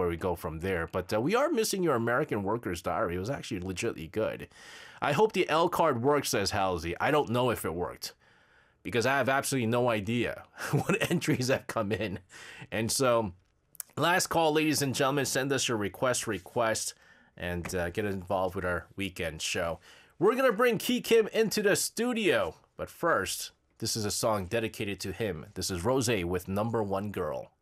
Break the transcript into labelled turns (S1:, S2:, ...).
S1: where we go from there. But we are missing your American Workers Diary. It was actually legitimately good. I hope the L card works, says Halsey. I don't know if it worked, because I have absolutely no idea what entries have come in. And so, last call, ladies and gentlemen, send us your request, and get involved with our weekend show. We're going to bring Key Kim into the studio. But first, this is a song dedicated to him. This is Rosé with Number One Girl.